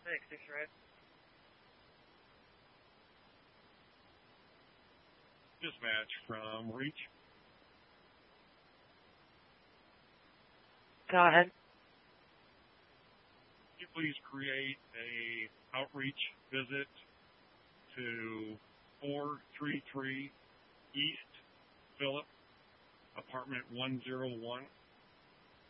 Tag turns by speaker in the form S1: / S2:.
S1: 6 right.
S2: Dispatch from Reach.
S1: Go ahead.
S2: Could you please create a outreach visit to 433 East Phillip, apartment 101.